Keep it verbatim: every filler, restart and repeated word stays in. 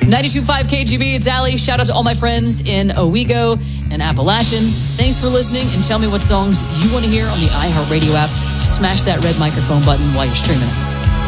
ninety-two point five K G B, it's Ali. Shout out to all my friends in Owego and Appalachian. Thanks for listening, and tell me what songs you want to hear on the iHeartRadio app. Smash that red microphone button while you're streaming us.